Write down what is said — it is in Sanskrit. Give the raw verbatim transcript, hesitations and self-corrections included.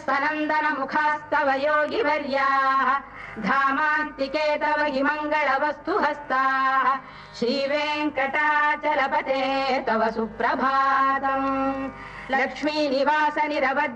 सनन्दनमुखास्तव योगिवर्याः धामान्तिके तव हि मङ्गलवस्तु हस्ताः श्रीवेङ्कटाचलपते तव सुप्रभातम् लक्ष्मीनिवास निरवध्य